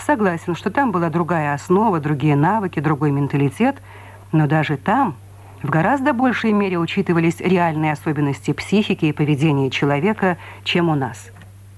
Согласен, что там была другая основа, другие навыки, другой менталитет, но даже там в гораздо большей мере учитывались реальные особенности психики и поведения человека, чем у нас.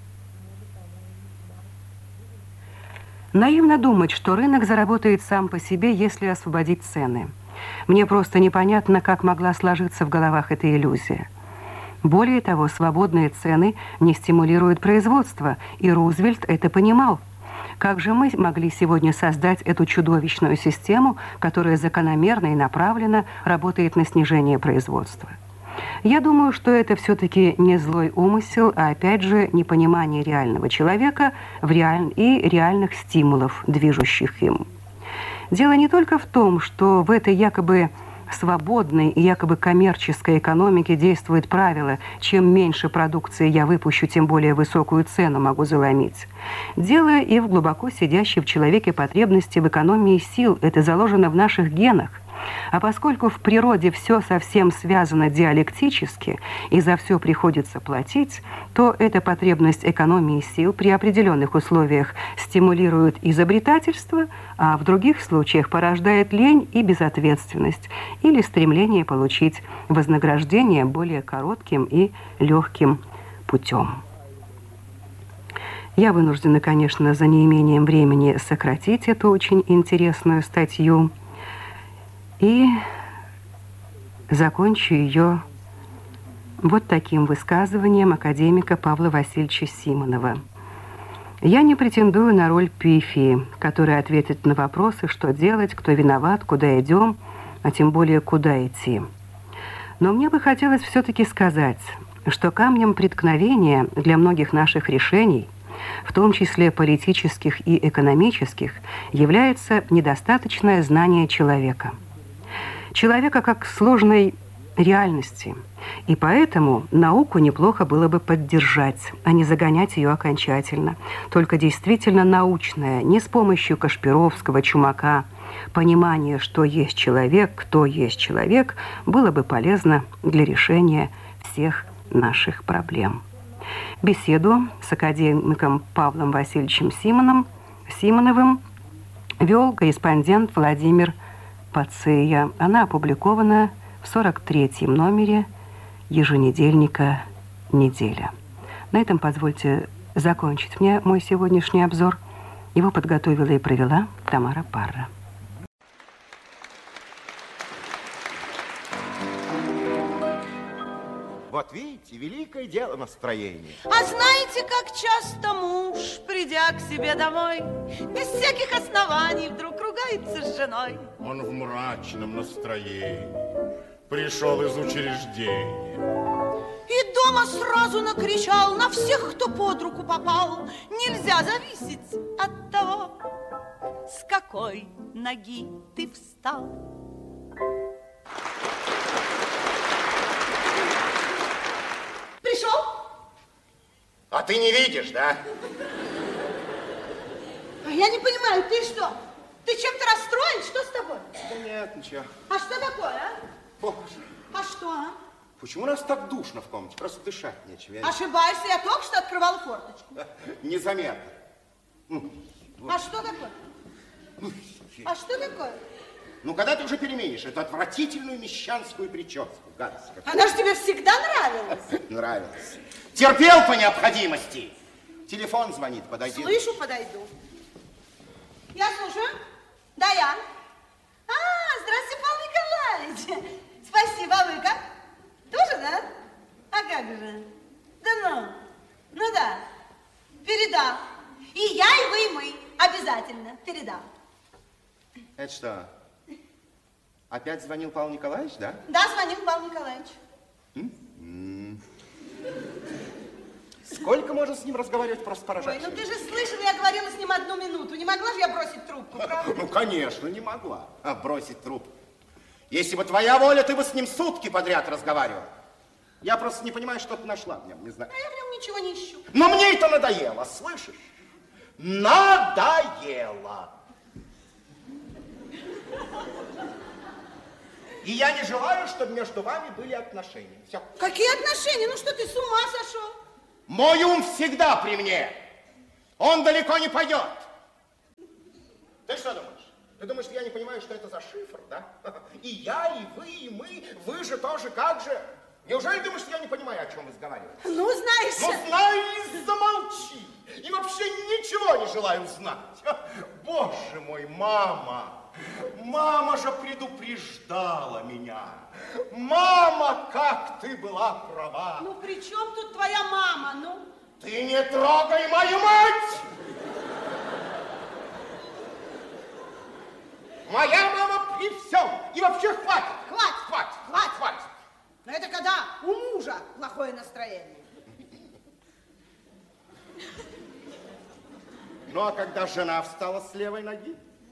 Наивно думать, что рынок заработает сам по себе, если освободить цены. Мне просто непонятно, как могла сложиться в головах эта иллюзия. Более того, свободные цены не стимулируют производство, и Рузвельт это понимал. Как же мы могли сегодня создать эту чудовищную систему, которая закономерно и направленно работает на снижение производства? Я думаю, что это все-таки не злой умысел, а опять же непонимание реального человека и реальных стимулов, движущих им. Дело не только в том, что в этой якобы свободной и якобы коммерческой экономике действует правило: чем меньше продукции я выпущу, тем более высокую цену могу заломить. Дело и в глубоко сидящей в человеке потребности в экономии сил. Это заложено в наших генах. А поскольку в природе все совсем связано диалектически и за все приходится платить, то эта потребность экономии сил при определенных условиях стимулирует изобретательство, а в других случаях порождает лень и безответственность или стремление получить вознаграждение более коротким и легким путем. Я вынуждена, конечно, за неимением времени сократить эту очень интересную статью и закончу ее вот таким высказыванием академика Павла Васильевича Симонова. Я не претендую на роль пифии, которая ответит на вопросы, что делать, кто виноват, куда идем, а тем более куда идти. Но мне бы хотелось все-таки сказать, что камнем преткновения для многих наших решений, в том числе политических и экономических, является недостаточное знание человека. Человека как сложной реальности. И поэтому науку неплохо было бы поддержать, а не загонять ее окончательно. Только действительно научное, не с помощью Кашпировского, Чумака, понимание, что есть человек, кто есть человек, было бы полезно для решения всех наших проблем. Беседу с академиком Павлом Васильевичем Симоновым вел корреспондент Владимир Пацея. Она опубликована в 43-м номере еженедельника «Неделя». На этом позвольте закончить мне мой сегодняшний обзор. Его подготовила и провела Тамара Парра. Вот видите, великое дело настроение. А знаете, как часто муж, придя к себе домой, без всяких оснований вдруг ругается с женой? Он в мрачном настроении пришел из учреждения. И дома сразу накричал на всех, кто под руку попал. Нельзя зависеть от того, с какой ноги ты встал. Пришел? А ты не видишь, да? А я не понимаю, ты что? Ты чем-то расстроен? Что с тобой? Да нет, ничего. А что такое, а? Боже. А что, а? Почему у нас так душно в комнате? Просто дышать нечего. Ошибаешься, я только что открывала форточку. Незаметно. А что такое? А что такое? Ну, когда ты уже переменишь эту отвратительную мещанскую прическу, гадость какая. Она же тебе всегда нравилась. Нравилась. Терпел по необходимости. Телефон звонит, подойди. Слышу, подойду. Я слушаю. Да, я. Здравствуйте, Павел Николаевич. Спасибо, а вы как? Тоже, да? А как же? Да ну да. Передам. И я, и вы, и мы. Обязательно передам. Это что? Опять звонил Павел Николаевич, да? Да, звонил Павел Николаевич. Сколько можно с ним разговаривать, просто поражаюсь. Ой, ну ты же слышал, я говорила с ним 1 минуту. Не могла же я бросить трубку, правда? Ну, конечно, не могла бросить трубку. Если бы твоя воля, ты бы с ним сутки подряд разговаривал. Я просто не понимаю, что ты нашла в нем, не знаю. А я в нем ничего не ищу. Но мне это надоело, слышишь? Надоело. И я не желаю, чтобы между вами были отношения. Все. Какие отношения? Ну что ты, с ума сошел? Мой ум всегда при мне. Он далеко не пойдет. думаешь, я не понимаю, что это за шифр, да? И я, и вы же тоже, как же? Неужели думаешь, что я не понимаю, о чем вы разговариваете? Ну, знаешь... Ну, знай и замолчи. И вообще ничего не желаю знать. Боже мой, мама. Мама же предупреждала меня. Мама, как ты была права. Ну, при чем тут твоя мама, ну? Ты не трогай мою мать! Моя мама при всем. И вообще хватит. Хватит. Но это когда у мужа плохое настроение. Ну, а когда жена встала с левой ноги?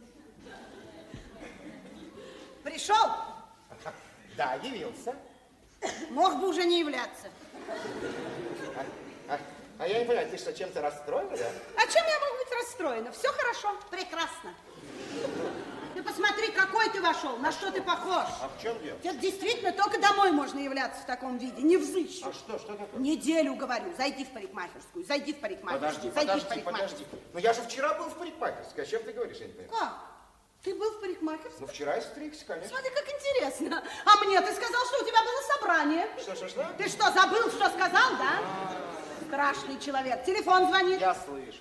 Пришел? Да, явился. Мог бы уже не являться. А я не понимаю, ты что, чем-то расстроена, да? А чем я могу быть расстроена? Все хорошо, прекрасно. Ты посмотри, какой ты вошел, на что ты похож. А в чем дело? Это действительно только домой можно являться в таком виде, не взыщу. А что такое? Неделю говорю, зайди в парикмахерскую, зайди в парикмахерскую, Подожди. Ну я же вчера был в парикмахерской, о чем ты говоришь, я не понимаю. Как? Ты был в парикмахерской? Ну вчера я стригся, конечно. Смотри, как интересно. А мне ты сказал, что у тебя было собрание. Что? Ты что, забыл, что сказал, да? Страшный человек. Телефон звонит. Я слышу.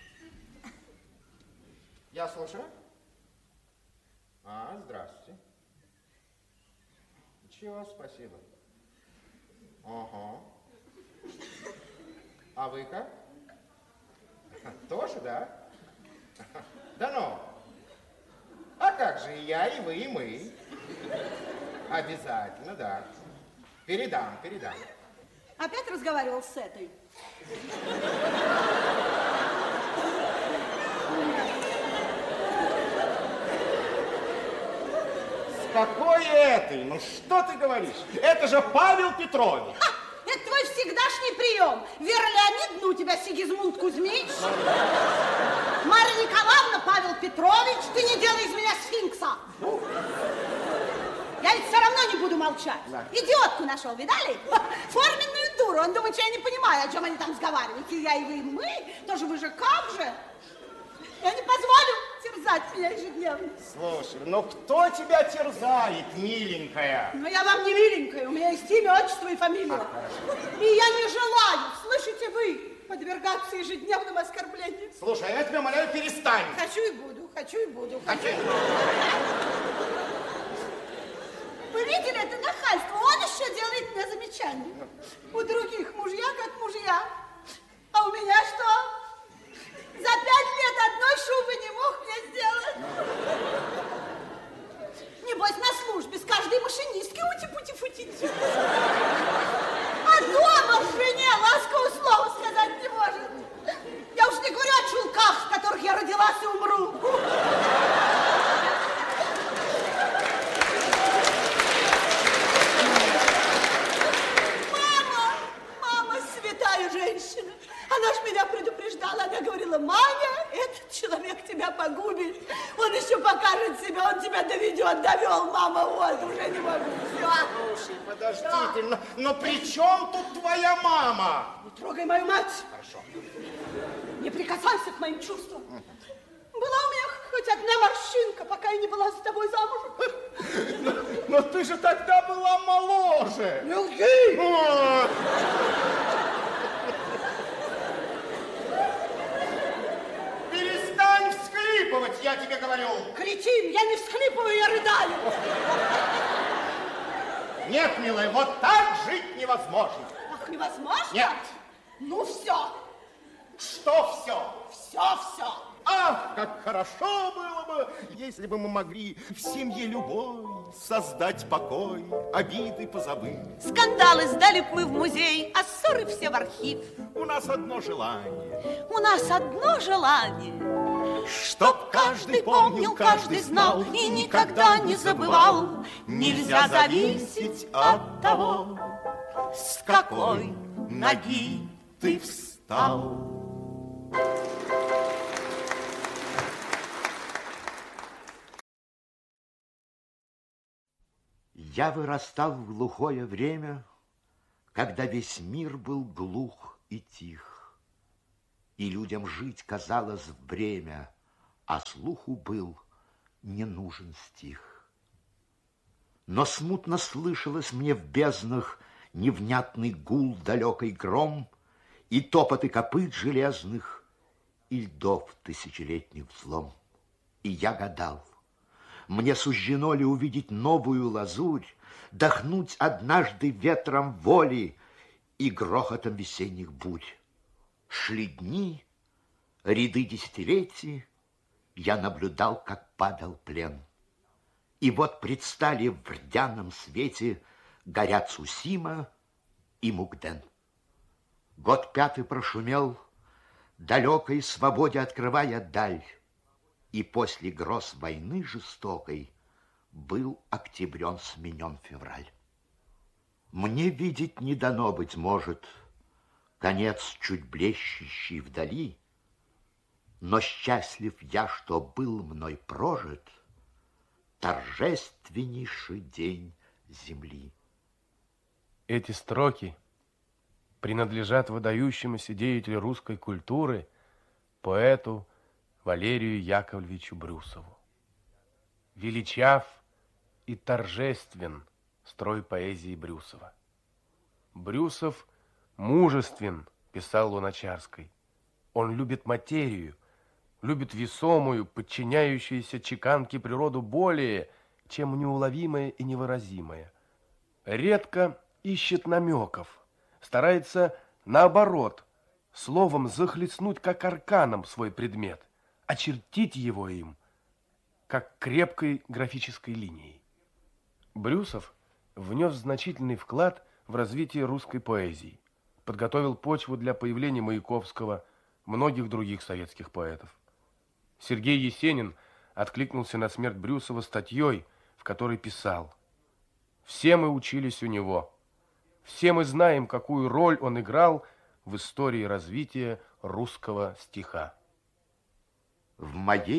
Я слушаю. Здравствуйте. Ничего, спасибо. Ага. А вы как? Тоже, да? Да ну. А как же, и я, и вы, и мы. Обязательно, да. Передам. Опять разговаривал с этой? С какой этой? Ну что ты говоришь? Это же Павел Петрович. Это твой всегдашний прием. Вера Леонидовна у тебя Сигизмунд Кузьмич. Марья Николаевна, Павел Петрович. Ты не делай из меня сфинкса. Я ведь все равно не буду молчать. Да. Идиотку нашел, видали? Форменную дуру. Он думает, что я не понимаю, о чем они там разговаривают. И я, и вы, и мы. Тоже вы же как же? Я не позволю терзать меня ежедневно. Слушай, ну кто тебя терзает, миленькая? Но я вам не миленькая. У меня есть имя, отчество и фамилия. И я не желаю, слышите вы, подвергаться ежедневным оскорблениям. Слушай, я тебя умоляю, перестань. Хочу и буду. Вы видели это нахальство? Он еще делает мне замечания. У других мужья как мужья. А у меня что? За 5 лет одной шубы не мог мне сделать. Небось, на службе с каждой машинисткой ути-пути-фути. А дома в жене ласкового слова сказать не может. Я уж не говорю о чулках, в которых я родилась и умру. Мама, святая женщина. Она ж меня предупреждала, она говорила: Маня, этот человек тебя погубит. Он еще покажет себя, он тебя довел, мама, вот, уже не могу. Все. Слушай, подожди, но при чем тут твоя мама? Не трогай мою мать. Хорошо. Не прикасайся к моим чувствам. Была у меня хоть одна морщинка, пока я не была за тобой замужем. Но ты же тогда была моложе. Не лги! Перестань всхлипывать, я тебе говорю. Кретин, я не всхлипываю, я рыдаю. Нет, милая, вот так жить невозможно. Ах, невозможно? Нет. Ну, все. Что все? Все. Ах, как хорошо было бы, если бы мы могли в семье любой создать покой, обиды позабыть. Скандалы сдали б мы в музей, а ссоры все в архив. У нас одно желание. У нас одно желание, Чтоб каждый помнил, каждый знал и никогда не забывал. Нельзя зависеть от того, с какой ноги ты встал. Я вырастал в глухое время, когда весь мир был глух и тих, и людям жить казалось бремя, а слуху был не нужен стих. Но смутно слышалось мне в безднах невнятный гул, далекий гром и топоты копыт железных, и льдов тысячелетних взлом. И я гадал, мне суждено ли увидеть новую лазурь, дохнуть однажды ветром воли и грохотом весенних бурь. Шли дни, ряды десятилетий, я наблюдал, как падал плен. И вот предстали в рдяном свете горят Цусима и Мукден. Год пятый прошумел, далекой свободе открывая даль, и после гроз войны жестокой был октябрем сменен февраль. Мне видеть не дано, быть может, конец чуть блещущий вдали, но счастлив я, что был мной прожит торжественнейший день земли. Эти строки принадлежат выдающемуся деятелю русской культуры, поэту Валерию Яковлевичу Брюсову. Величав и торжествен строй поэзии Брюсова. Брюсов мужествен, писал Луначарской. Он любит материю, любит весомую, подчиняющуюся чеканке природу более, чем неуловимое и невыразимое. Редко ищет намеков, старается наоборот, словом захлестнуть как арканом свой предмет, очертить его им, как крепкой графической линией. Брюсов внес значительный вклад в развитие русской поэзии, подготовил почву для появления Маяковского, многих других советских поэтов. Сергей Есенин откликнулся на смерть Брюсова статьей, в которой писал: «Все мы учились у него, все мы знаем, какую роль он играл в истории развития русского стиха». В моей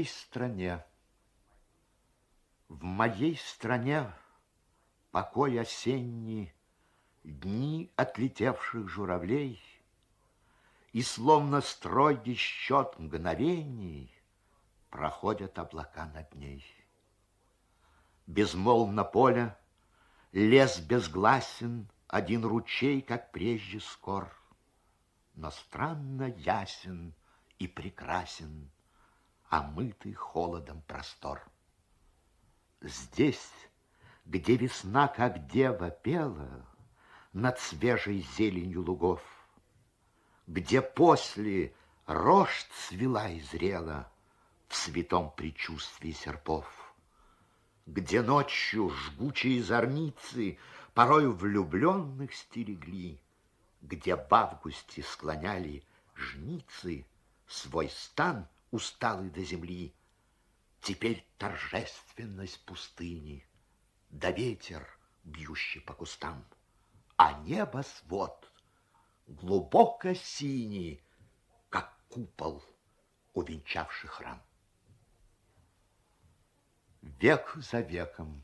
стране покой осенний, дни отлетевших журавлей, и словно строгий счет мгновений проходят облака над ней. Безмолвно поле, лес безгласен, один ручей, как прежде, скор, но странно ясен и прекрасен, омытый холодом простор. Здесь, где весна, как дева, пела над свежей зеленью лугов, где после рожь цвела и зрела в святом предчувствии серпов, где ночью жгучие зорницы порою влюбленных стерегли, где в августе склоняли жницы свой стан усталый до земли, теперь торжественность пустыни, да ветер, бьющий по кустам, а небосвод глубоко синий, как купол, увенчавший храм. Век за веком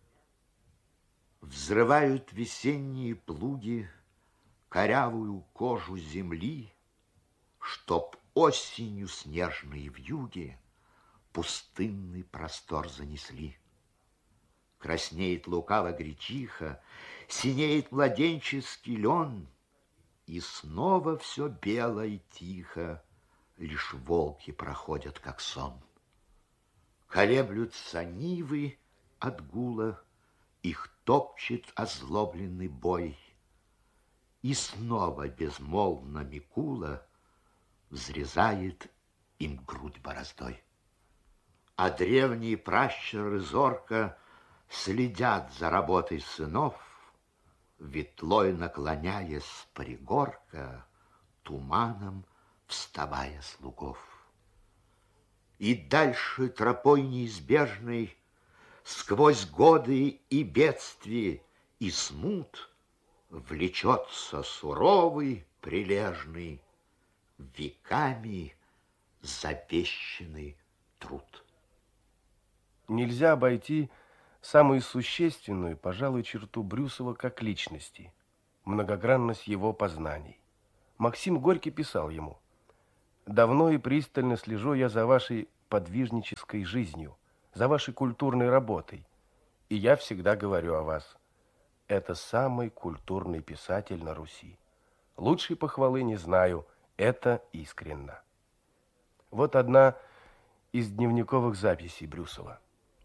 взрывают весенние плуги корявую кожу земли, чтоб осенью снежные вьюги пустынный простор занесли. Краснеет лукаво гречиха, синеет младенческий лен, и снова все бело и тихо, лишь волки проходят, как сон. Колеблются нивы от гула, их топчет озлобленный бой, и снова безмолвно Микула взрезает им грудь бороздой. А древние пращуры зорко следят за работой сынов, ветлой наклоняясь с пригорка, туманом вставая с лугов. И дальше тропой неизбежной, сквозь годы и бедствия, и смут, влечется суровый, прилежный, веками завещанный труд. Нельзя обойти самую существенную, пожалуй, черту Брюсова как личности – многогранность его познаний. Максим Горький писал ему: «Давно и пристально слежу я за вашей подвижнической жизнью, за вашей культурной работой. И я всегда говорю о вас. Это самый культурный писатель на Руси. Лучшей похвалы не знаю. Это искренно. Вот одна из дневниковых записей Брюсова.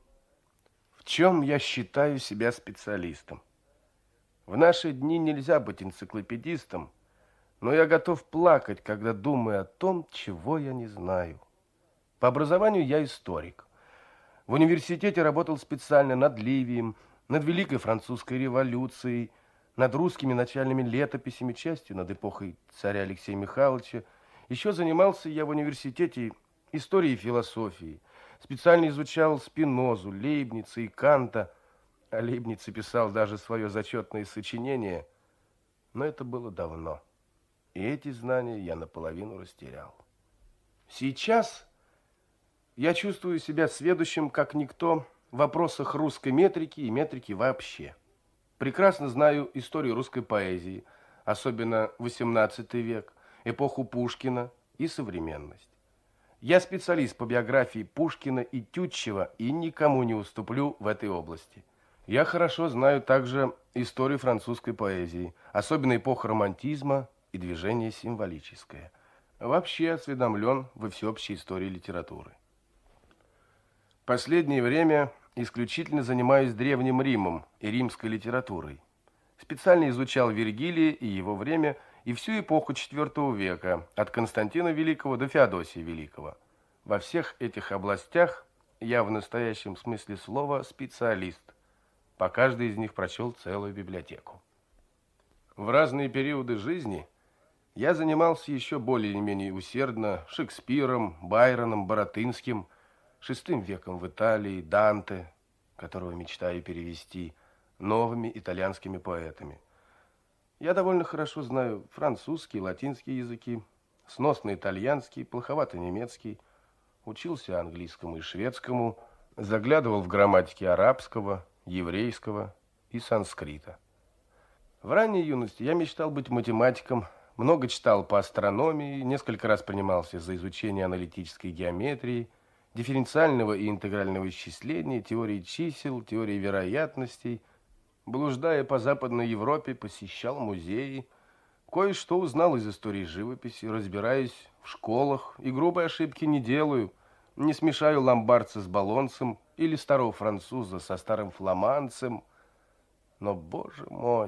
В чем я считаю себя специалистом? В наши дни нельзя быть энциклопедистом, но я готов плакать, когда думаю о том, чего я не знаю. По образованию я историк. В университете работал специально над Ливием, над Великой Французской революцией, над русскими начальными летописями, частью над эпохой царя Алексея Михайловича. Еще занимался я в университете историей и философией. Специально изучал Спинозу, Лейбница и Канта. О Лейбнице писал даже свое зачетное сочинение. Но это было давно. И эти знания я наполовину растерял. Сейчас я чувствую себя сведущим, как никто, в вопросах русской метрики и метрики вообще. Прекрасно знаю историю русской поэзии, особенно XVIII век, эпоху Пушкина и современность. Я специалист по биографии Пушкина и Тютчева и никому не уступлю в этой области. Я хорошо знаю также историю французской поэзии, особенно эпоху романтизма и движение символическое. Вообще осведомлен во всеобщей истории литературы. Последнее время исключительно занимаюсь Древним Римом и римской литературой. Специально изучал Вергилия и его время, и всю эпоху IV века, от Константина Великого до Феодосия Великого. Во всех этих областях я в настоящем смысле слова специалист. По каждой из них прочел целую библиотеку. В разные периоды жизни я занимался еще более-менее усердно Шекспиром, Байроном, Баратынским, VI веком в Италии, Данте, которого мечтаю перевести, новыми итальянскими поэтами. Я довольно хорошо знаю французский, латинский языки, сносно итальянский, плоховато немецкий, учился английскому и шведскому, заглядывал в грамматики арабского, еврейского и санскрита. В ранней юности я мечтал быть математиком, много читал по астрономии, несколько раз принимался за изучение аналитической геометрии, дифференциального и интегрального исчисления, теории чисел, теории вероятностей. Блуждая по Западной Европе, посещал музеи, кое-что узнал из истории живописи, разбираюсь в школах и грубые ошибки не делаю, не смешаю ломбардца с болонцем или старого француза со старым фламандцем. Но, боже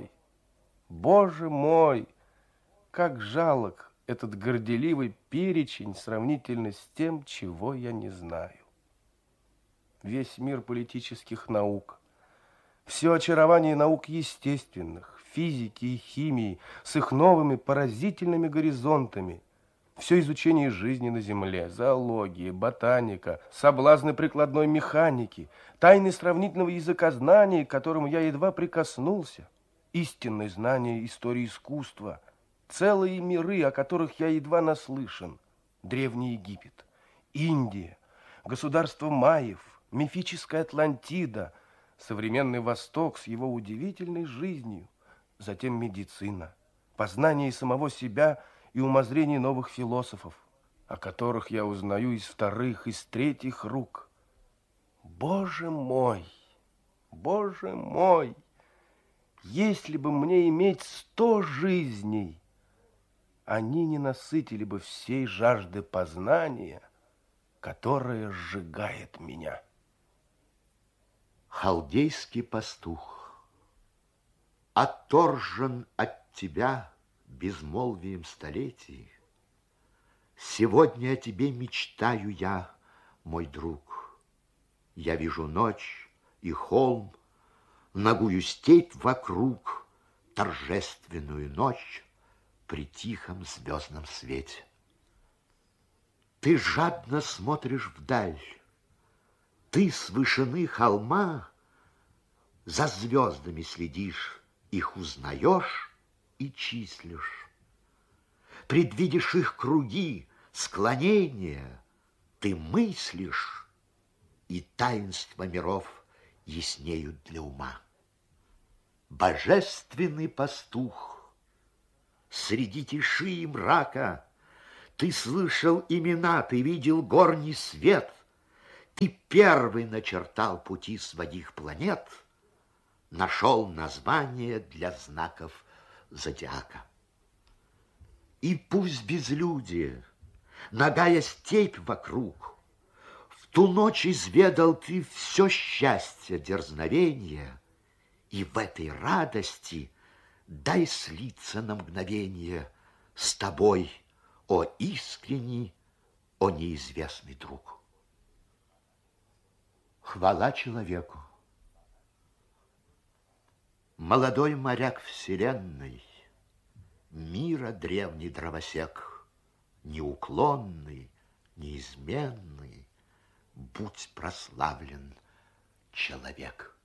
мой, как жалок этот горделивый перечень сравнительно с тем, чего я не знаю. Весь мир политических наук, все очарование наук естественных, физики и химии с их новыми поразительными горизонтами, все изучение жизни на Земле, зоология, ботаника, соблазны прикладной механики, тайны сравнительного языкознания, к которому я едва прикоснулся, истинное знание истории искусства, целые миры, о которых я едва наслышан. Древний Египет, Индия, государство майев, мифическая Атлантида, современный Восток с его удивительной жизнью, затем медицина, познание самого себя и умозрение новых философов, о которых я узнаю из вторых, из третьих рук. Боже мой, если бы мне иметь 100 жизней, они не насытили бы всей жажды познания, которая сжигает меня. Халдейский пастух, отторжен от тебя безмолвием столетий, сегодня о тебе мечтаю я, мой друг. Я вижу ночь и холм, нагую степь вокруг, торжественную ночь при тихом звездном свете. Ты жадно смотришь вдаль, ты с вышины холма за звездами следишь, их узнаешь и числишь. Предвидишь их круги, склонения, ты мыслишь, и таинства миров яснеют для ума. Божественный пастух, среди тиши и мрака ты слышал имена, ты видел горний свет, Ты первый начертал пути своих планет, нашел название для знаков зодиака. И пусть безлюдие, нагая степь вокруг, в ту ночь изведал ты все счастье дерзновения, и в этой радости дай слиться на мгновение с тобой, о искренний, о неизвестный друг. Хвала человеку. Молодой моряк вселенной, мира древний дровосек, неуклонный, неизменный, будь прославлен человек.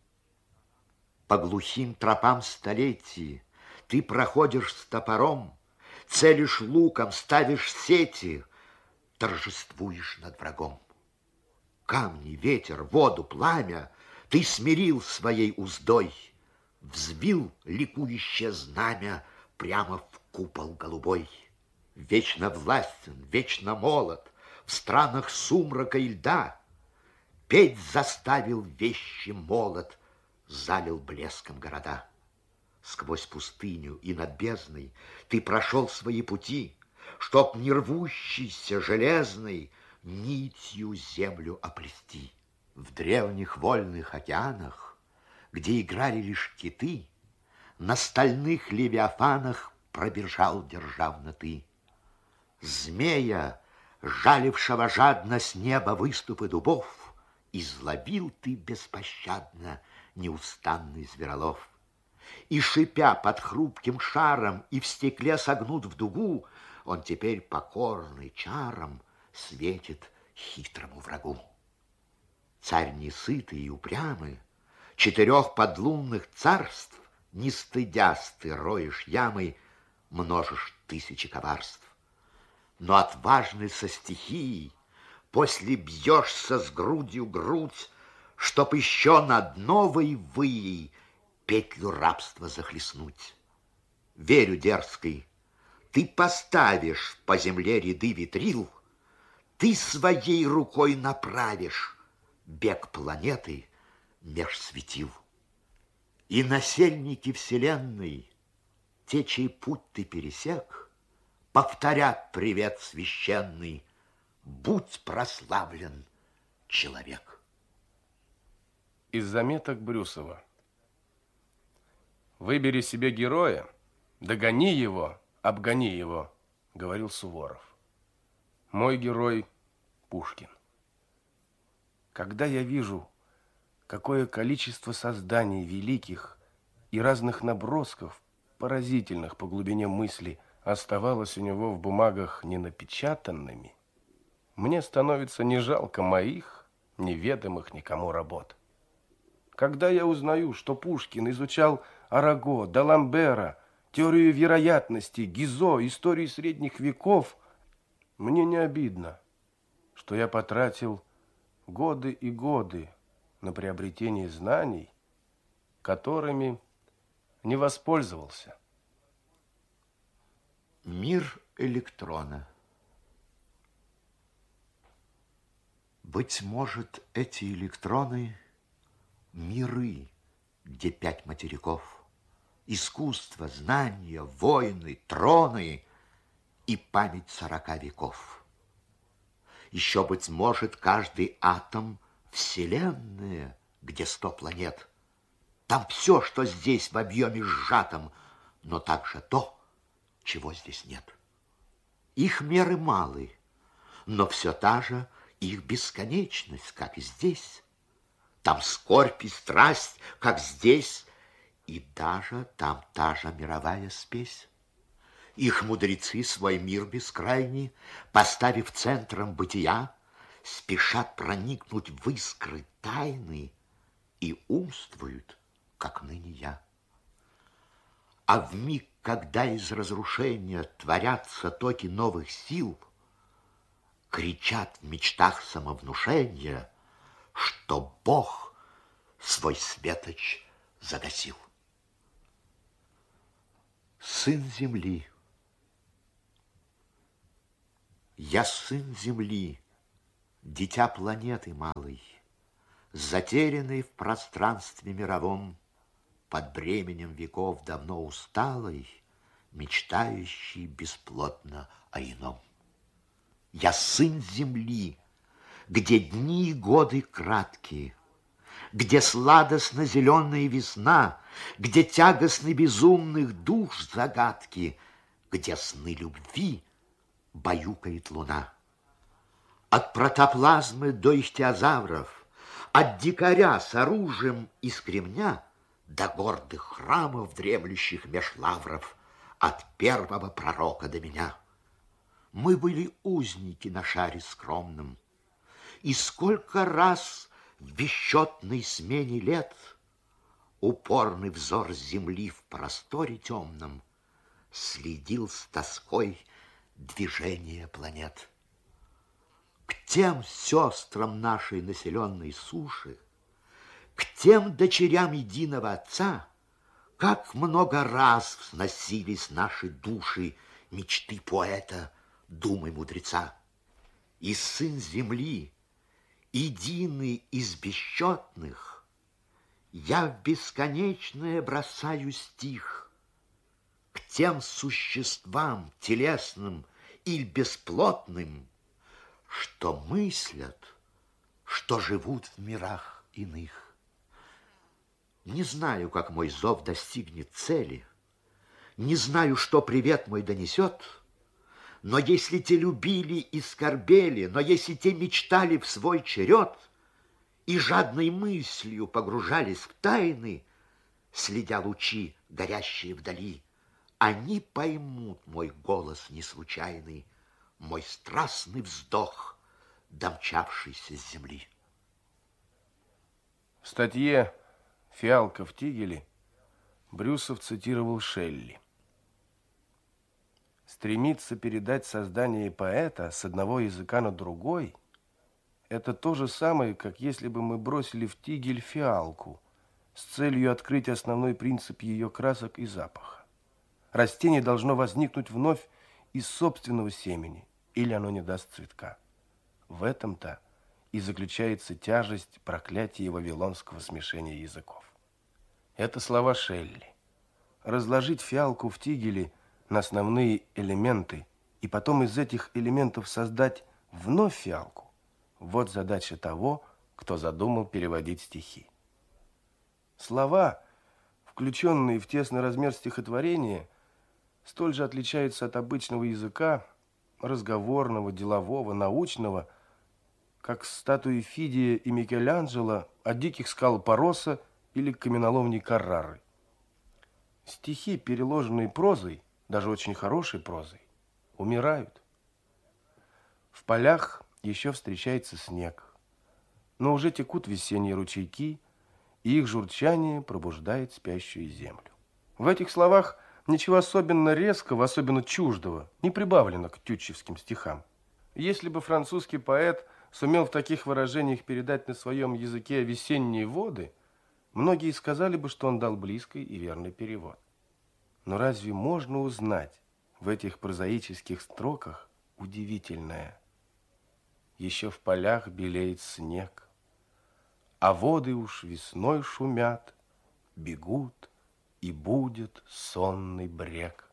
По глухим тропам столетий ты проходишь с топором, целишь луком, ставишь сети, торжествуешь над врагом. Камни, ветер, воду, пламя ты смирил своей уздой, взвил ликующее знамя прямо в купол голубой. Вечно властен, вечно молод, в странах сумрака и льда, петь заставил вещий молот, залил блеском города. Сквозь пустыню и над бездной ты прошел свои пути, чтоб не рвущийся железной нитью землю оплести. В древних вольных океанах, где играли лишь киты, на стальных левиафанах пробежал державно ты. Змея, жалившего жадно с неба выступы дубов, изловил ты беспощадно неустанный зверолов. И, шипя под хрупким шаром и в стекле согнут в дугу, он теперь покорный чаром светит хитрому врагу. Царь несытый и упрямый, 4 подлунных царств, не стыдясь ты роешь ямой, множишь тысячи коварств. Но отважный со стихией после бьешься с грудью грудь, чтоб еще над новой выей петлю рабства захлестнуть. Верю дерзкой, ты поставишь по земле ряды ветрил, ты своей рукой направишь бег планеты меж светил. И насельники вселенной, те, чей путь ты пересек, повторят привет священный: будь прославлен человек. Из заметок Брюсова. Выбери себе героя, догони его, обгони его, говорил Суворов. Мой герой Пушкин. Когда я вижу, какое количество созданий великих и разных набросков, поразительных по глубине мысли, оставалось у него в бумагах ненапечатанными, мне становится не жалко моих, неведомых никому работ. Когда я узнаю, что Пушкин изучал Араго, Даламбера, теорию вероятности, Гизо, историю средних веков, мне не обидно, что я потратил годы и годы на приобретение знаний, которыми не воспользовался. Мир электрона. Быть может, эти электроны — миры, где 5 материков, искусство, знания, войны, троны и память 40 веков. Еще, быть может, каждый атом — вселенная, где 100 планет. Там все, что здесь в объеме сжатом, но также то, чего здесь нет. Их меры малы, но все та же их бесконечность, как и здесь. Там скорбь и страсть, как здесь, и даже там та же мировая спесь. Их мудрецы свой мир бескрайний, поставив центром бытия, спешат проникнуть в искры тайны и умствуют, как ныне я. А в миг, когда из разрушения творятся токи новых сил, кричат в мечтах самовнушения, что Бог свой светоч загасил. Сын земли. Я сын земли, Дитя планеты малой, затерянный в пространстве мировом, под бременем веков давно усталой, мечтающий бесплотно о ином. Я сын земли, где дни и годы краткие, где сладостно-зеленая весна, где тягостны безумных душ загадки, где сны любви баюкает луна. От протоплазмы до ихтиозавров, от дикаря с оружием из кремня до гордых храмов, дремлющих меж лавров, от первого пророка до меня. Мы были узники на шаре скромном, и сколько раз в бесчетной смене лет упорный взор земли в просторе темном следил с тоской движение планет. К тем сестрам нашей населенной суши, к тем дочерям единого Отца, как много раз взносились наши души мечты поэта, думы мудреца. И сын земли, единый из бесчетных, я в бесконечное бросаю стих к тем существам телесным или бесплотным, что мыслят, что живут в мирах иных. Не знаю, как мой зов достигнет цели, не знаю, что привет мой донесет, но если те любили и скорбели, но если те мечтали в свой черед и жадной мыслью погружались в тайны, следя лучи, горящие вдали, они поймут мой голос неслучайный, мой страстный вздох, домчавшийся с земли. В статье «Фиалка в тигеле» Брюсов цитировал Шелли. Стремиться передать создание поэта с одного языка на другой – это то же самое, как если бы мы бросили в тигель фиалку с целью открыть основной принцип ее красок и запаха. Растение должно возникнуть вновь из собственного семени, или оно не даст цветка. В этом-то и заключается тяжесть проклятия вавилонского смешения языков. Это слова Шелли. Разложить фиалку в тигеле на основные элементы и потом из этих элементов создать вновь фиалку – вот задача того, кто задумал переводить стихи. Слова, включенные в тесный размер стихотворения, столь же отличаются от обычного языка, разговорного, делового, научного, как статуи Фидия и Микеланджело от диких скал Пароса или каменоломней Каррары. Стихи, переложенные прозой, даже очень хорошей прозой, умирают. В полях еще встречается снег, но уже текут весенние ручейки, и их журчание пробуждает спящую землю. В этих словах ничего особенно резкого, особенно чуждого не прибавлено к тютчевским стихам. Если бы французский поэт сумел в таких выражениях передать на своем языке весенние воды, многие сказали бы, что он дал близкий и верный перевод. Но разве можно узнать в этих прозаических строках удивительное? Еще в полях белеет снег, а воды уж весной шумят, бегут, и будет сонный брег.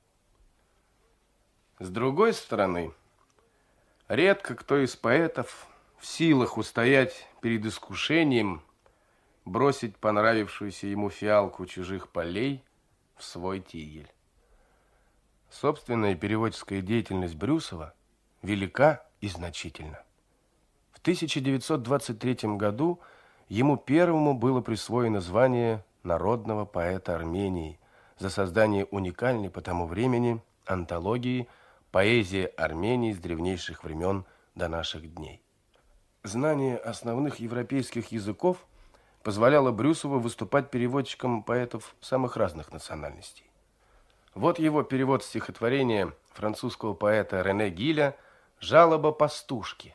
С другой стороны, редко кто из поэтов в силах устоять перед искушением бросить понравившуюся ему фиалку чужих полей в свой тигель. Собственная переводческая деятельность Брюсова велика и значительна. В 1923 году ему первому было присвоено звание народного поэта Армении за создание уникальной по тому времени антологии «Поэзия Армении с древнейших времен до наших дней». Знание основных европейских языков позволяло Брюсову выступать переводчиком поэтов самых разных национальностей. Вот его перевод стихотворения французского поэта Рене Гиля «Жалоба пастушки».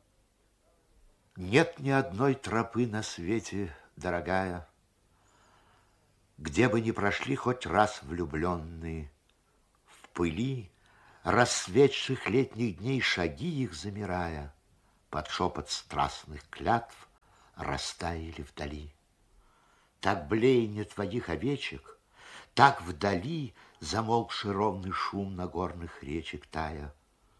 Нет ни одной тропы на свете, дорогая, где бы ни прошли хоть раз влюбленные, в пыли рассветших летних дней шаги их замирая, под шепот страстных клятв растаяли вдали. Так блеяние твоих овечек, так вдали замолкший ровный шум нагорных речек тая.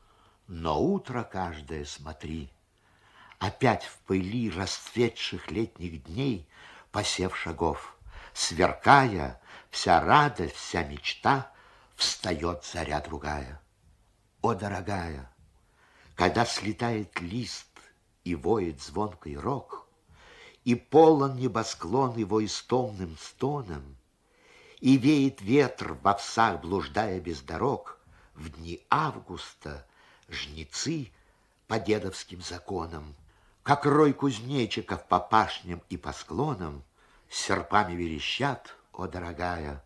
Но утро каждое, смотри, опять в пыли расцветших летних дней посев шагов, сверкая, вся радость, вся мечта, встает заря другая. О, дорогая, когда слетает лист и воет звонкий рог, и полон небосклон его истомным стоном, и веет ветер в овсах, блуждая без дорог, в дни августа жнецы по дедовским законам, как рой кузнечиков по пашням и по склонам, с серпами верещат, о, дорогая,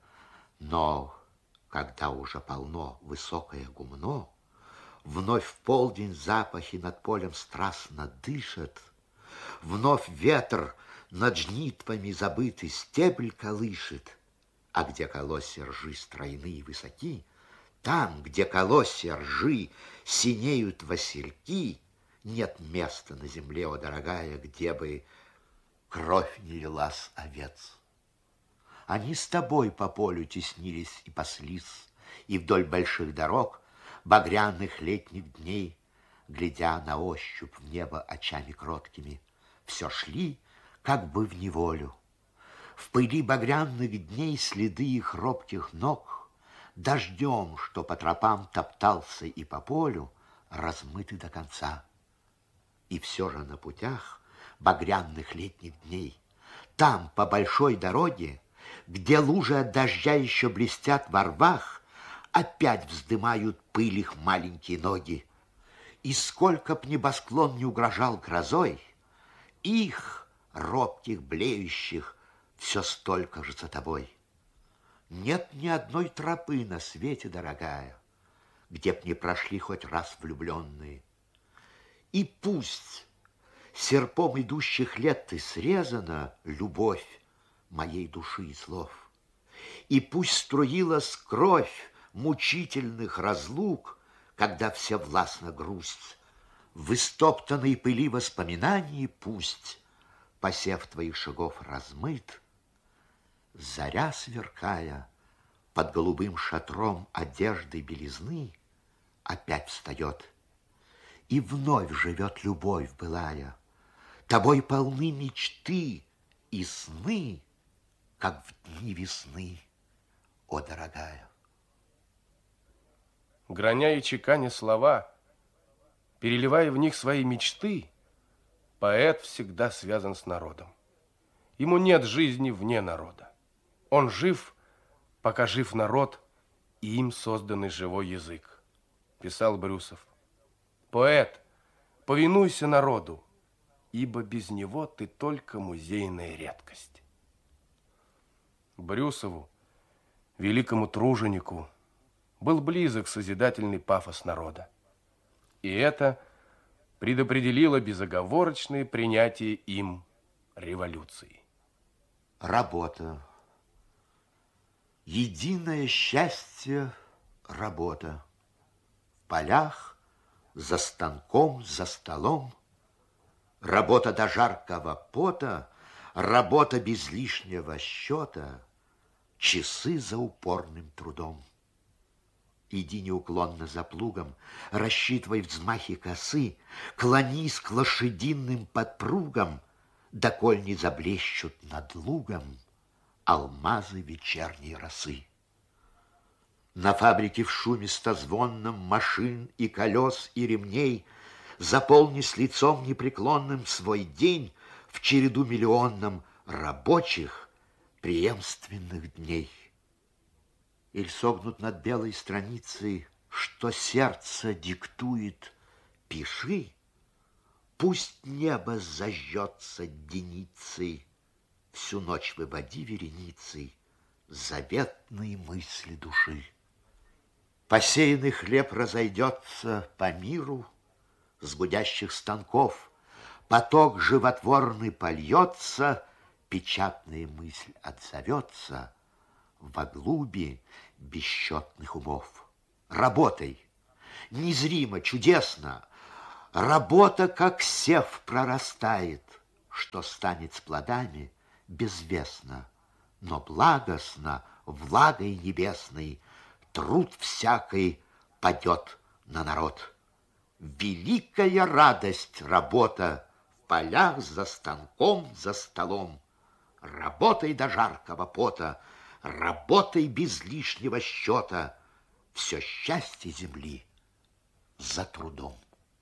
но когда уже полно высокое гумно, вновь в полдень запахи над полем страстно дышат, вновь ветер над жнитвами забытый стебель колышет, а где колосья ржи стройные и высоки, там, где колосья ржи синеют васильки, нет места на земле, о, дорогая, где бы кровь не лилась овец. Они с тобой по полю теснились и паслись, и вдоль больших дорог багряных летних дней, глядя на ощупь в небо очами кроткими, все шли как бы в неволю. В пыли багряных дней следы их робких ног дождем, что по тропам топтался и по полю, размыты до конца. И все же на путях багряных летних дней, там, по большой дороге, где лужи от дождя еще блестят во рвах, опять вздымают пыль их маленькие ноги. И сколько б небосклон не угрожал грозой, их, робких, блеющих, все столько же за тобой. Нет ни одной тропы на свете, дорогая, где б не прошли хоть раз влюбленные. И пусть серпом идущих лет ты срезана, любовь моей души и слов, и пусть струилась кровь мучительных разлук, когда всевластна грусть, в истоптанной пыли воспоминаний пусть посев твоих шагов размыт, заря, сверкая под голубым шатром одежды белизны, опять встает, и вновь живет любовь былая. Тобой полны мечты и сны, как в дни весны, о, дорогая. Граня и чеканя слова, переливая в них свои мечты, поэт всегда связан с народом. Ему нет жизни вне народа. Он жив, пока жив народ и им созданный живой язык, писал Брюсов. Поэт, повинуйся народу, ибо без него ты только музейная редкость. Брюсову, великому труженику, был близок созидательный пафос народа. И это предопределило безоговорочное принятие им революции. Работа. Единое счастье – работа. В полях, за станком, за столом. Работа до жаркого пота, работа без лишнего счета, часы за упорным трудом. Иди неуклонно за плугом, рассчитывай взмахи косы, клонись к лошадиным подпругам, доколь не заблещут над лугом алмазы вечерней росы. На фабрике в шуме стозвонном машин и колес и ремней заполни с лицом непреклонным свой день в череду миллионном рабочих преемственных дней. Иль согнут над белой страницей, что сердце диктует, пиши, пусть небо зажжется деницей, всю ночь выводи вереницей заветные мысли души. Посеянный хлеб разойдется по миру, с гудящих станков поток животворный польется, печатная мысль отзовется во глуби бесчетных умов. Работай, незримо, чудесно, Работа, как сев, прорастает, что станет с плодами безвестно, но благостно влагой небесной труд всякий падет на народ. Великая радость работа в полях за станком, за столом. Работай до жаркого пота, работай без лишнего счета. Все счастье земли за трудом.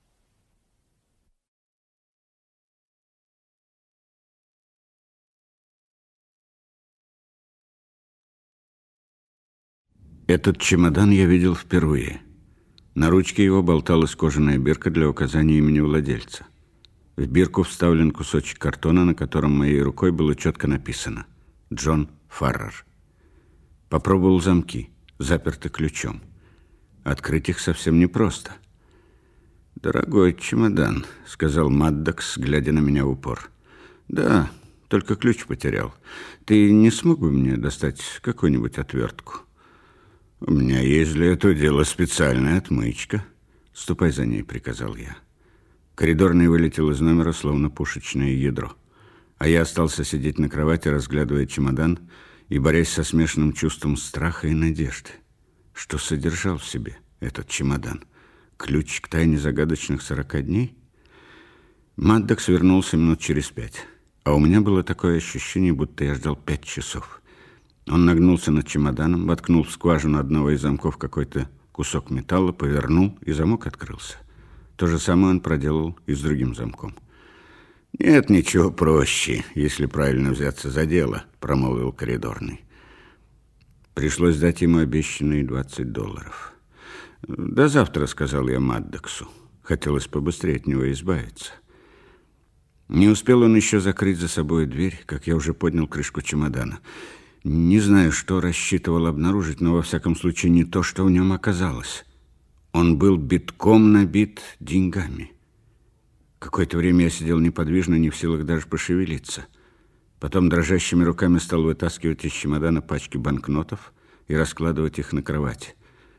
Этот чемодан я видел впервые. На ручке его болталась кожаная бирка для указания имени владельца. В бирку вставлен кусочек картона, на котором моей рукой было четко написано «Джон Фаррер». Попробовал замки, заперты ключом. Открыть их совсем непросто. «Дорогой чемодан», — сказал Маддокс, глядя на меня в упор. «Да, только ключ потерял. Ты не смог бы мне достать какую-нибудь отвертку?» «У меня есть для этого дела специальная отмычка». «Ступай за ней», — приказал я. Коридорный вылетел из номера, словно пушечное ядро. А я остался сидеть на кровати, разглядывая чемодан и борясь со смешанным чувством страха и надежды. Что содержал в себе этот чемодан? Ключ к тайне загадочных 40 дней? Маддокс вернулся минут через 5, а у меня было такое ощущение, будто я ждал 5 часов. Он нагнулся над чемоданом, воткнул в скважину одного из замков какой-то кусок металла, повернул, и замок открылся. То же самое он проделал и с другим замком. «Нет ничего проще, если правильно взяться за дело», — промолвил коридорный. Пришлось дать ему обещанные $20. «До завтра», — сказал я Маддоксу. Хотелось побыстрее от него избавиться. Не успел он еще закрыть за собой дверь, как я уже поднял крышку чемодана. Не знаю, что рассчитывал обнаружить, но во всяком случае не то, что в нем оказалось. Он был битком набит деньгами. Какое-то время я сидел неподвижно, не в силах даже пошевелиться. Потом дрожащими руками стал вытаскивать из чемодана пачки банкнотов и раскладывать их на кровати.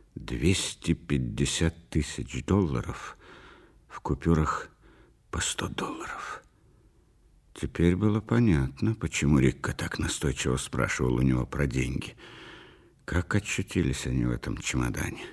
$250 000 в купюрах по $100. Теперь было понятно, почему Рикка так настойчиво спрашивал у него про деньги. Как очутились они в этом чемодане?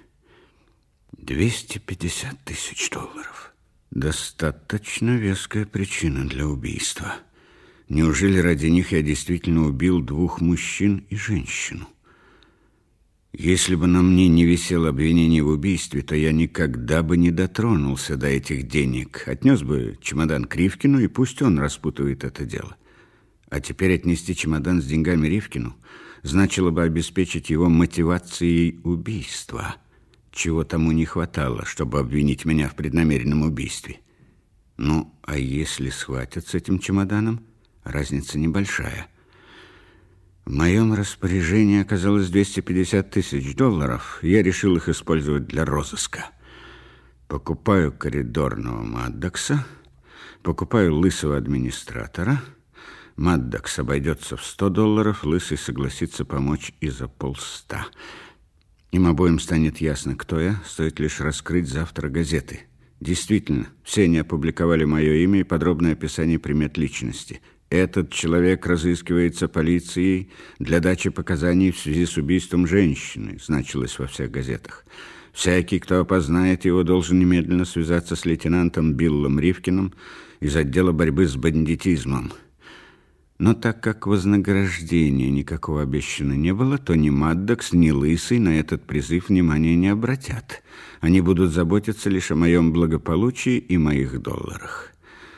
$250 000. Достаточно веская причина для убийства. Неужели ради них я действительно убил 2 мужчин и женщину? Если бы на мне не висело обвинение в убийстве, то я никогда бы не дотронулся до этих денег. Отнес бы чемодан к Ривкину, и пусть он распутывает это дело. А теперь отнести чемодан с деньгами Ривкину значило бы обеспечить его мотивацией убийства, чего тому не хватало, чтобы обвинить меня в преднамеренном убийстве. Ну, а если схватят с этим чемоданом, разница небольшая. В моем распоряжении оказалось $250 000. Я решил их использовать для розыска. Покупаю коридорного Маддокса, покупаю лысого администратора. Маддокс обойдется в $100, лысый согласится помочь и за 50. Им обоим станет ясно, кто я, стоит лишь раскрыть завтра газеты. Действительно, все они опубликовали мое имя и подробное описание примет личности. Этот человек разыскивается полицией для дачи показаний в связи с убийством женщины, значилось во всех газетах. Всякий, кто опознает его, должен немедленно связаться с лейтенантом Биллом Ривкиным из отдела борьбы с бандитизмом. Но так как вознаграждения никакого обещано не было, то ни Маддокс, ни Лысый на этот призыв внимания не обратят. Они будут заботиться лишь о моем благополучии и моих долларах.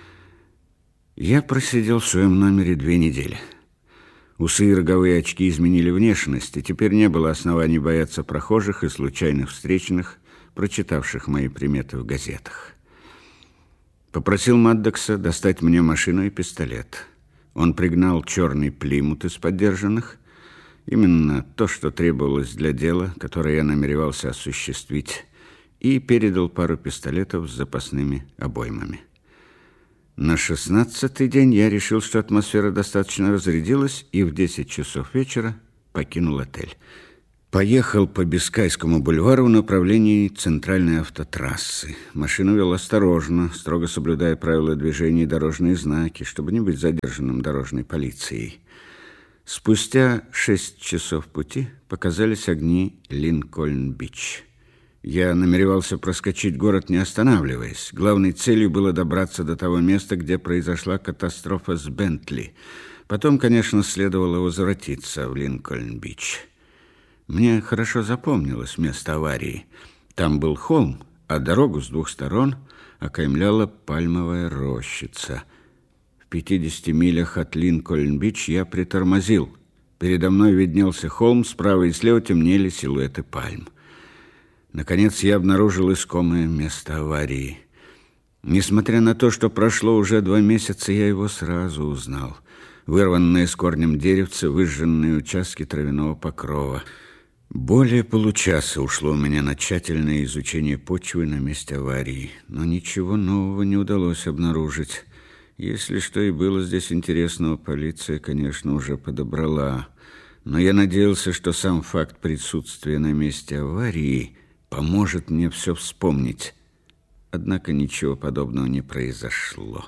Я просидел в своем номере 2 недели. Усы и роговые очки изменили внешность, и теперь не было оснований бояться прохожих и случайных встречных, прочитавших мои приметы в газетах. Попросил Маддокса достать мне машину и пистолет. Он пригнал черный Плимут из подержанных, именно то, что требовалось для дела, которое я намеревался осуществить, и передал пару пистолетов с запасными обоймами. На 16-й день я решил, что атмосфера достаточно разрядилась, и в 10 часов вечера покинул отель. Поехал по Бискайскому бульвару в направлении центральной автотрассы. Машину вел осторожно, строго соблюдая правила движения и дорожные знаки, чтобы не быть задержанным дорожной полицией. Спустя 6 часов пути показались огни Линкольн-Бич. Я намеревался проскочить город, не останавливаясь. Главной целью было добраться до того места, где произошла катастрофа с Бентли. Потом, конечно, следовало возвратиться в Линкольн-Бич. Мне хорошо запомнилось место аварии. Там был холм, а дорогу с двух сторон окаймляла пальмовая рощица. В 50 милях от Линкольн-Бич я притормозил. Передо мной виднелся холм, справа и слева темнели силуэты пальм. Наконец я обнаружил искомое место аварии. Несмотря на то, что прошло уже 2 месяца, я его сразу узнал. Вырванные с корнем деревца, выжженные участки травяного покрова. Более получаса ушло у меня на тщательное изучение почвы на месте аварии, но ничего нового не удалось обнаружить. Если что и было здесь интересного, полиция, конечно, уже подобрала. Но я надеялся, что сам факт присутствия на месте аварии поможет мне все вспомнить. Однако ничего подобного не произошло.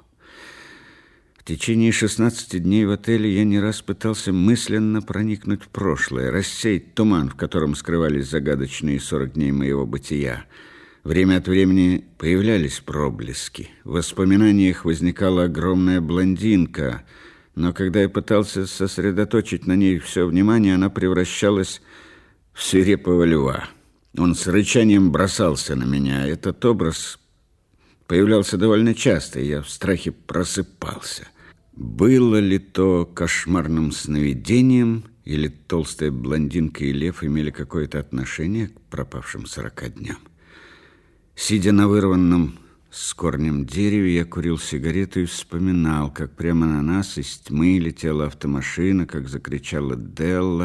В течение 16 дней в отеле я не раз пытался мысленно проникнуть в прошлое, рассеять туман, в котором скрывались загадочные 40 дней моего бытия. Время от времени появлялись проблески. В воспоминаниях возникала огромная блондинка, но когда я пытался сосредоточить на ней все внимание, она превращалась в свирепого льва. Он с рычанием бросался на меня. Этот образ появлялся довольно часто, и я в страхе просыпался. Было ли то кошмарным сновидением, или толстая блондинка и лев имели какое-то отношение к пропавшим 40 дням? Сидя на вырванном с корнем дереве, я курил сигарету и вспоминал, как прямо на нас из тьмы летела автомашина, как закричала Делла.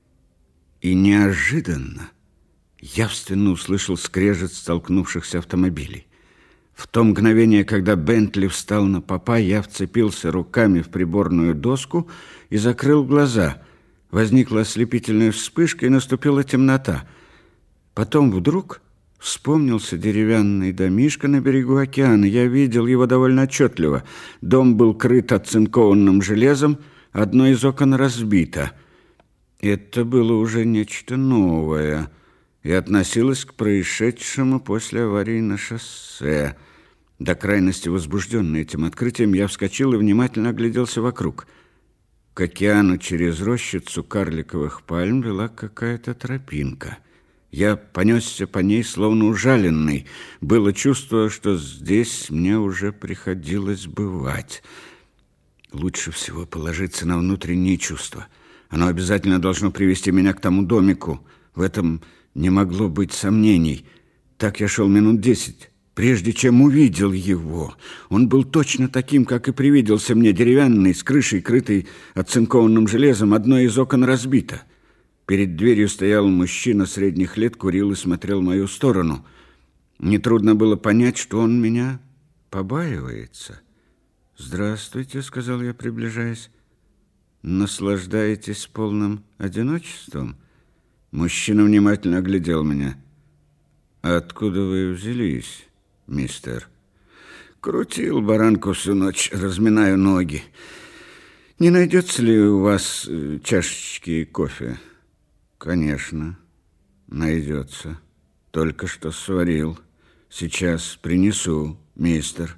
И неожиданно явственно услышал скрежет столкнувшихся автомобилей. В то мгновение, когда Бентли встал на попа, я вцепился руками в приборную доску и закрыл глаза. Возникла ослепительная вспышка, и наступила темнота. Потом вдруг вспомнился деревянный домишко на берегу океана. Я видел его довольно отчетливо. Дом был крыт оцинкованным железом, одно из окон разбито. Это было уже нечто новое и относилось к происшедшему после аварии на шоссе. До крайности возбужденный этим открытием, я вскочил и внимательно огляделся вокруг. К океану через рощицу карликовых пальм вела какая-то тропинка. Я понесся по ней, словно ужаленный. Было чувство, что здесь мне уже приходилось бывать. Лучше всего положиться на внутренние чувства. Оно обязательно должно привести меня к тому домику. В этом не могло быть сомнений. Так я шел минут 10, прежде чем увидел его. Он был точно таким, как и привиделся мне, деревянный, с крышей, крытой оцинкованным железом. Одно из окон разбито. Перед дверью стоял мужчина средних лет, курил и смотрел в мою сторону. Нетрудно было понять, что он меня побаивается. «Здравствуйте», — сказал я, приближаясь. «Наслаждаетесь полным одиночеством?» Мужчина внимательно оглядел меня. «Откуда вы взялись, мистер?» «Крутил баранку всю ночь, разминаю ноги. Не найдется ли у вас чашечки кофе?» «Конечно, найдется. Только что сварил. Сейчас принесу, мистер».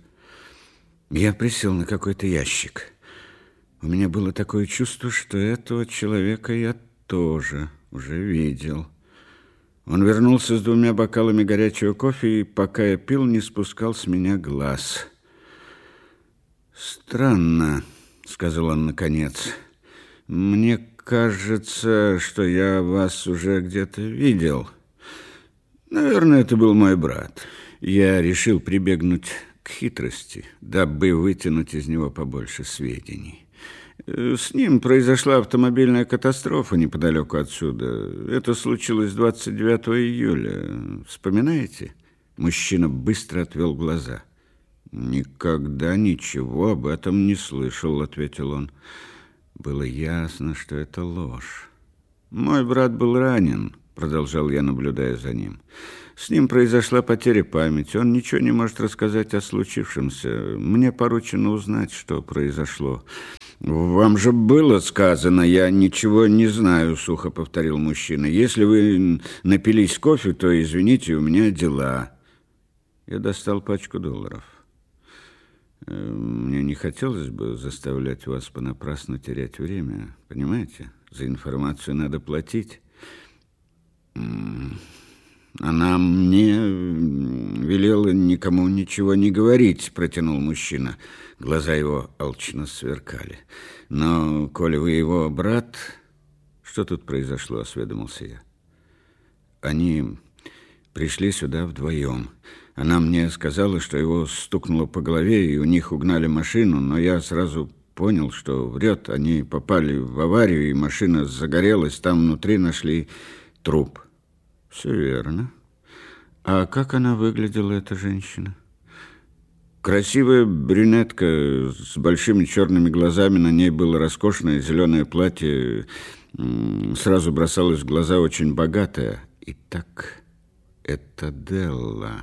Я присел на какой-то ящик. У меня было такое чувство, что этого человека я тоже уже видел. Он вернулся с 2 бокалами горячего кофе и, пока я пил, не спускал с меня глаз. «Странно», — сказал он наконец. «Мне кажется, что я вас уже где-то видел. Наверное, это был мой брат. Я решил прибегнуть к хитрости, дабы вытянуть из него побольше сведений. С ним произошла автомобильная катастрофа неподалеку отсюда. Это случилось 29 июля. Вспоминаете?» Мужчина быстро отвел глаза. «Никогда ничего об этом не слышал», — ответил он. Было ясно, что это ложь. «Мой брат был ранен. продолжал я, наблюдая за ним. С ним произошла потеря памяти. Он ничего не может рассказать о случившемся. Мне поручено узнать, что произошло. Вам же было сказано, я ничего не знаю, сухо повторил мужчина. Если вы напились кофе, то, извините, у меня дела. Я достал пачку $. Мне не хотелось бы заставлять вас понапрасну терять время. Понимаете? За информацию надо платить. Она мне велела никому ничего не говорить, протянул мужчина. Глаза его алчно сверкали. Но, коли вы его брат... Что тут произошло, осведомился я. Они пришли сюда вдвоем. Она мне сказала, что его стукнуло по голове, и у них угнали машину, но я сразу понял, что врет. Они попали в аварию, и машина загорелась. Там внутри нашли труп. Все верно. А как она выглядела, эта женщина? Красивая брюнетка с большими черными глазами. На ней было роскошное зеленое платье. Сразу бросалось в глаза, очень богатая. Итак, это Делла.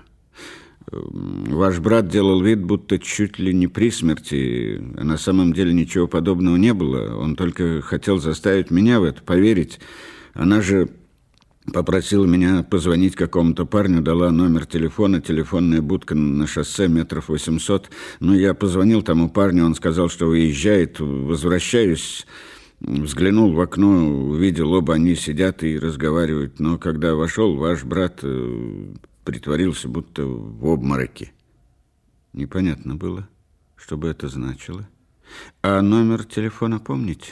Ваш брат делал вид, будто чуть ли не при смерти. А на самом деле ничего подобного не было. Он только хотел заставить меня в это поверить. Она же попросила меня позвонить какому-то парню, дала номер телефона, телефонная будка на шоссе метров 800. Ну, я позвонил тому парню, он сказал, что выезжает, возвращаюсь. Взглянул в окно, увидел, оба они сидят и разговаривают. Но когда вошел, ваш брат притворился, будто в обмороке. Непонятно было, что бы это значило. А номер телефона помните?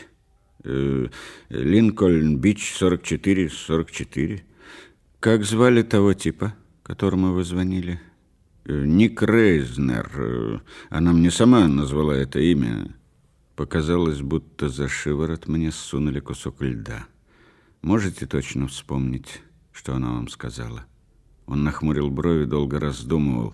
Линкольн-Бич, 44-44. Как звали того типа, которому вы звонили? Ник Рейзнер. Она мне сама назвала это имя. Показалось, будто за шиворот мне сунули кусок льда. Можете точно вспомнить, что она вам сказала? Он нахмурил брови, долго раздумывал.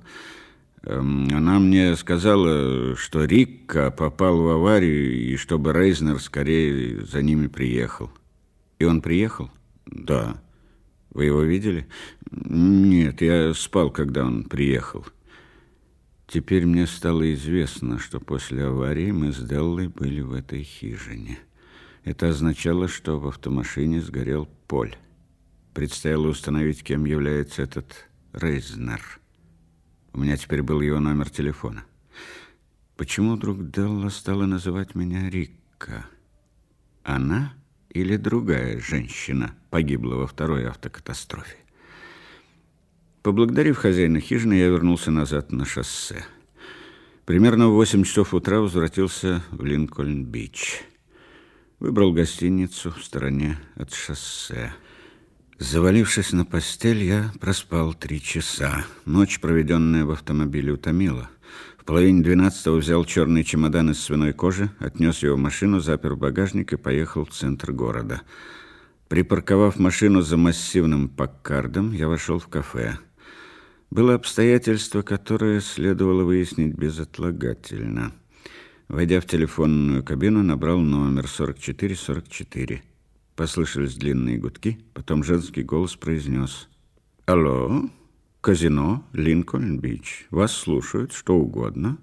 Она мне сказала, что Рикка попал в аварию, и чтобы Рейзнер скорее за ними приехал. И он приехал? Да. Вы его видели? Нет, я спал, когда он приехал. Теперь мне стало известно, что после аварии мы с Деллой были в этой хижине. Это означало, что в автомашине сгорел Поль. Предстояло установить, кем является этот Рейзнер. У меня теперь был его номер телефона. Почему вдруг Делла стала называть меня Рикка? Она или другая женщина погибла во второй автокатастрофе? Поблагодарив хозяина хижины, я вернулся назад на шоссе. Примерно в 8 часов утра возвратился в Линкольн-Бич. Выбрал гостиницу в стороне от шоссе. Завалившись на постель, я проспал 3 часа. Ночь, проведенная в автомобиле, утомила. В половине 12-го взял черный чемодан из свиной кожи, отнес его в машину, запер багажник и поехал в центр города. Припарковав машину за массивным Паккардом, я вошел в кафе. Было обстоятельство, которое следовало выяснить безотлагательно. Войдя в телефонную кабину, набрал номер 4444. Послышались длинные гудки, потом женский голос произнес: «Алло, казино Линкольн-Бич. Вас слушают, что угодно».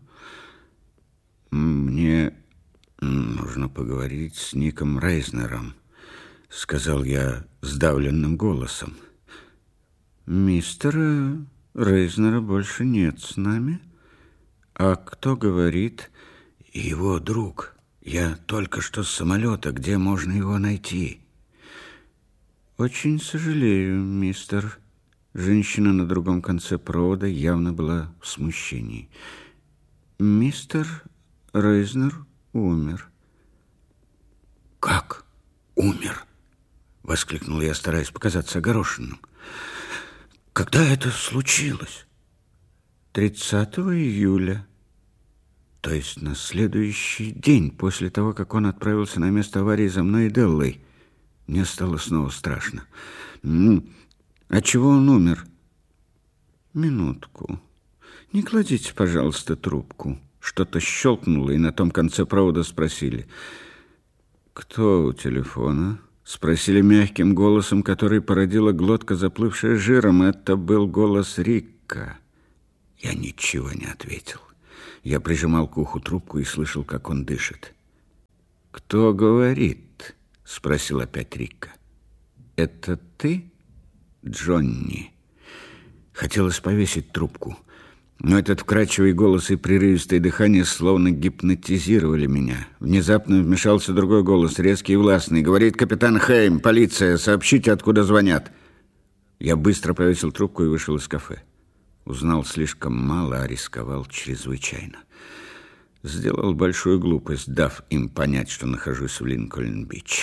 «Мне нужно поговорить с Ником Рейзнером», — сказал я сдавленным голосом. «Мистера Рейзнера больше нет с нами. А кто говорит?» «Его друг. Я только что с самолета. Где можно его найти?» «Очень сожалею, мистер». Женщина на другом конце провода явно была в смущении. «Мистер Рейзнер умер». «Как умер?» — воскликнул я, стараясь показаться огорошенным. «Когда это случилось?» 30 июля. То есть на следующий день после того, как он отправился на место аварии за мной и Деллой. Мне стало снова страшно. От чего он умер? Минутку. Не кладите, пожалуйста, трубку. Что-то щелкнуло, и на том конце провода спросили: «Кто у телефона?» — Спросили мягким голосом, который породила глотка, заплывшая жиром. Это был голос Рикка. Я ничего не ответил. Я прижимал к уху трубку и слышал, как он дышит. «Кто говорит?» — спросил опять Рикка. «Это ты, Джонни?» Хотелось повесить трубку, но этот вкрадчивый голос и прерывистое дыхание словно гипнотизировали меня. Внезапно вмешался другой голос, резкий и властный. «Говорит капитан Хейм, полиция, сообщите, откуда звонят». Я быстро повесил трубку и вышел из кафе. Узнал слишком мало, а рисковал чрезвычайно. Сделал большую глупость, дав им понять, что нахожусь в Линкольн-Бич.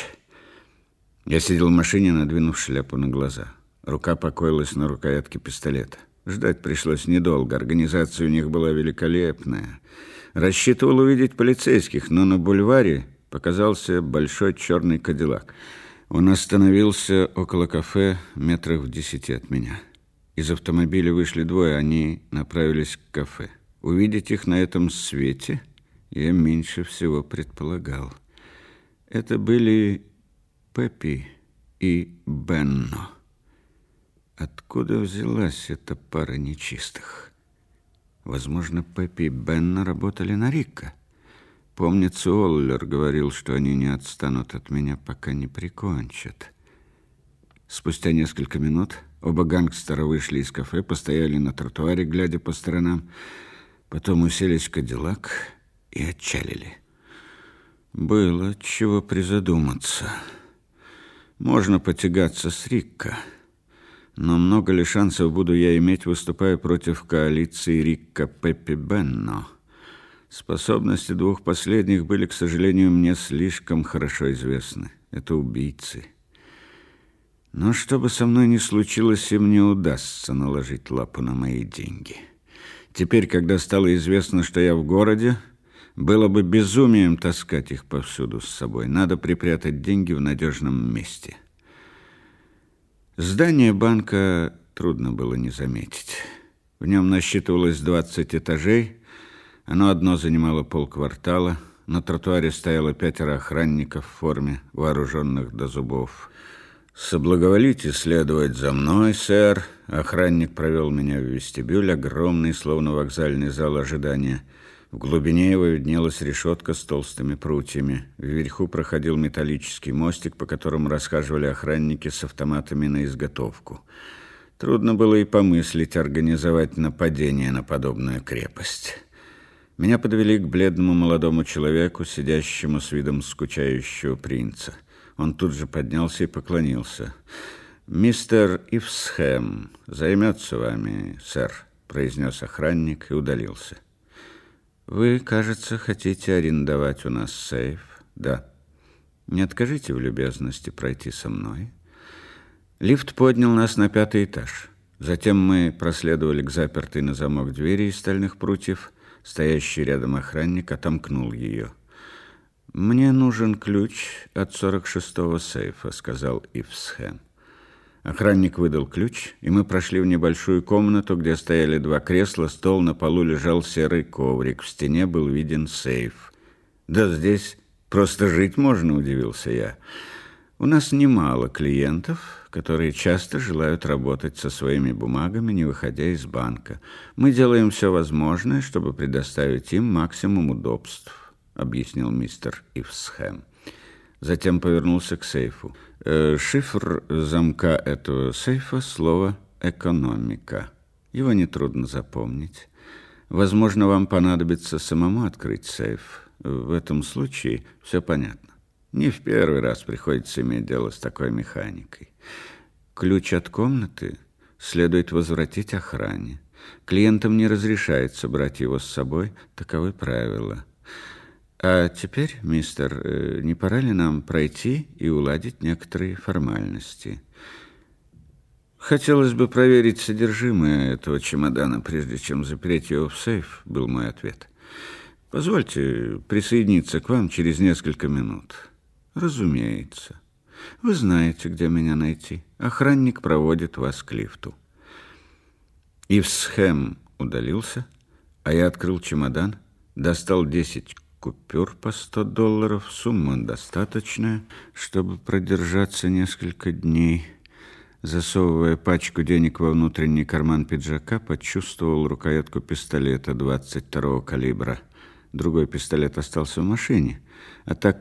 Я сидел в машине, надвинув шляпу на глаза. Рука покоилась на рукоятке пистолета. Ждать пришлось недолго. Организация у них была великолепная. Рассчитывал увидеть полицейских, но на бульваре показался большой черный кадиллак. Он остановился около кафе метрах в 10 от меня. Из автомобиля вышли двое, они направились к кафе. Увидеть их на этом свете я меньше всего предполагал. Это были Пеппи и Бенно. Откуда взялась эта пара нечистых? Возможно, Пеппи и Бенно работали на Рикка. Помнится, Оллер говорил, что они не отстанут от меня, пока не прикончат. Спустя несколько минут оба гангстера вышли из кафе, постояли на тротуаре, глядя по сторонам, потом уселись в кадиллак и отчалили. Было чего призадуматься. Можно потягаться с Рикка, но много ли шансов буду я иметь, выступая против коалиции Рикка, Пеппи, Бенно? Способности двух последних были, к сожалению, мне слишком хорошо известны. Это убийцы. Но что бы со мной ни случилось, им не удастся наложить лапу на мои деньги. Теперь, когда стало известно, что я в городе, было бы безумием таскать их повсюду с собой. Надо припрятать деньги в надежном месте. Здание банка трудно было не заметить. В нем насчитывалось 20 этажей. Оно одно занимало полквартала. На тротуаре стояло 5 охранников в форме, вооруженных до зубов. «Соблаговолите следовать за мной, сэр». Охранник провел меня в вестибюль, огромный, словно вокзальный зал ожидания. В глубине его виднелась решетка с толстыми прутьями. Вверху проходил металлический мостик, по которому расхаживали охранники с автоматами на изготовку. Трудно было и помыслить организовать нападение на подобную крепость. Меня подвели к бледному молодому человеку, сидящему с видом скучающего принца. Он тут же поднялся и поклонился. «Мистер Ивсхэм займется вами, сэр», — произнес охранник и удалился. «Вы, кажется, хотите арендовать у нас сейф?» «Да». «Не откажите в любезности пройти со мной?» Лифт поднял нас на 5-й этаж. Затем мы проследовали к запертой на замок двери из стальных прутьев. Стоящий рядом охранник отомкнул ее. «Мне нужен ключ от 46-го сейфа», — сказал Ивсхэм. Охранник выдал ключ, и мы прошли в небольшую комнату, где стояли 2 кресла, стол, на полу лежал серый коврик, в стене был виден сейф. «Да здесь просто жить можно», — удивился я. «У нас немало клиентов, которые часто желают работать со своими бумагами, не выходя из банка. Мы делаем все возможное, чтобы предоставить им максимум удобств», — объяснил мистер Ивсхэм. Затем повернулся к сейфу. Шифр замка этого сейфа — слово «экономика». Его нетрудно запомнить. Возможно, вам понадобится самому открыть сейф. В этом случае все понятно. Не в первый раз приходится иметь дело с такой механикой. Ключ от комнаты следует возвратить охране. Клиентам не разрешается брать его с собой. Таковы правила. А теперь, мистер, не пора ли нам пройти и уладить некоторые формальности? Хотелось бы проверить содержимое этого чемодана, прежде чем запереть его в сейф, был мой ответ. Позвольте присоединиться к вам через несколько минут. Разумеется. Вы знаете, где меня найти. Охранник проводит вас к лифту. Ивсхэм удалился, а я открыл чемодан, достал 10 купюр по $100. Сумма достаточная, чтобы продержаться несколько дней. Засовывая пачку денег во внутренний карман пиджака, почувствовал рукоятку пистолета 22-го калибра. Другой пистолет остался в машине, а так